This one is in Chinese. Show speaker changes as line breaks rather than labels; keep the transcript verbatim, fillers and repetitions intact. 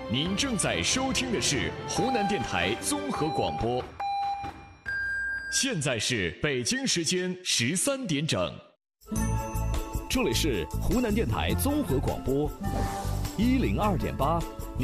您正在收听的是湖南电台综合广播，现在是北京时间十三点整，
这里是湖南电台综合广播一零二点八，